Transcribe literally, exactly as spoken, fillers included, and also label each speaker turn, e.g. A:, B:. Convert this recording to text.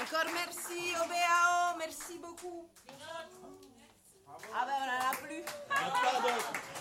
A: Encore merci au B A O, merci beaucoup. Ah ben on en a plus.